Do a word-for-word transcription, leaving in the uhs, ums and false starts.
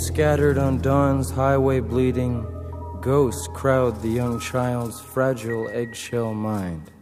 Scattered on dawn's highway bleeding, ghosts crowd the young child's fragile eggshell mind.